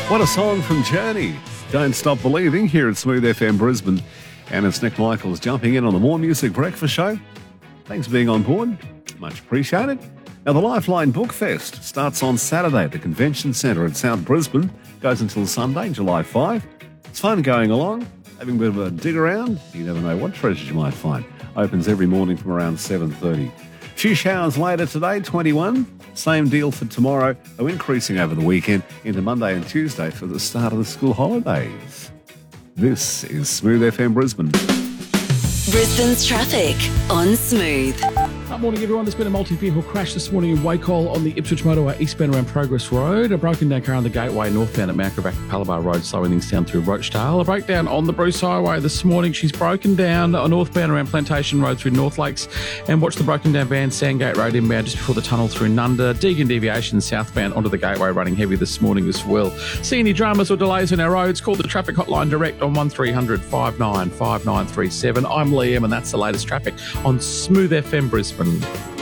What a song from Journey. Don't Stop Believing here at Smooth FM Brisbane. And it's Nick Michaels jumping in on the More Music Breakfast Show. Thanks for being on board. Much appreciated. Now, the Lifeline Book Fest starts on Saturday at the Convention Centre at South Brisbane. Goes until Sunday, July 5. It's fun going along, having a bit of a dig around. You never know what treasures you might find. Opens every morning from around 7:30. Few showers later today, 21. Same deal for tomorrow, though increasing over the weekend into Monday and Tuesday for the start of the school holidays. This is Smooth FM Brisbane. Brisbane's traffic on Smooth. Good morning, everyone. There's been a multi-vehicle crash this morning in Wacol on the Ipswich Motorway eastbound around Progress Road. A broken down car on the Gateway northbound at Macrovac Palabar Road, slowing things down through Rochdale. A breakdown on the Bruce Highway this morning. She's broken down northbound around Plantation Road through North Lakes. And watch the broken down van Sandgate Road inbound just before the tunnel through Nunda. Deagon deviation southbound onto the Gateway running heavy this morning as well. See any dramas or delays on our roads? Call the traffic hotline direct on 1300 59 5937. I'm Liam and that's the latest traffic on Smooth FM Brisbane.